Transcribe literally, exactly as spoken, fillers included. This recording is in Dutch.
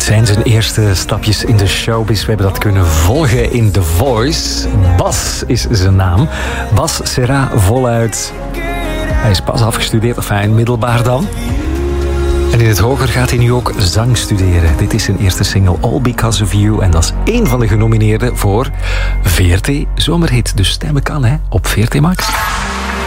zijn zijn eerste stapjes in de showbiz. We hebben dat kunnen volgen in The Voice. Bas is zijn naam. Bas Serra voluit. Hij is pas afgestudeerd, of enfin, middelbaar dan. En in het hoger gaat hij nu ook zang studeren. Dit is zijn eerste single, All Because of You. En dat is één van de genomineerden voor V R T Zomerhit. Dus stemmen kan, hè, op V R T Max.